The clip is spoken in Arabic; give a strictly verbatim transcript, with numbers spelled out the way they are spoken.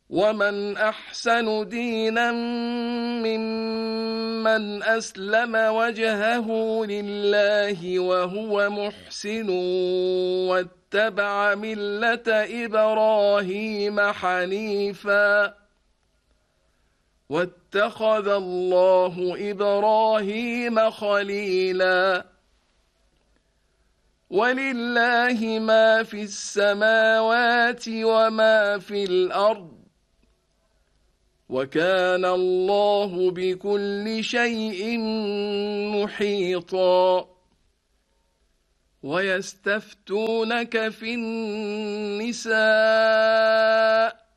ومن أحسن دينا ممن أسلم وجهه لله وهو محسن واتبع ملة إبراهيم حنيفا واتخذ الله إبراهيم خليلا ولله ما في السماوات وما في الأرض وكان الله بكل شيء محيطا ويستفتونك في النساء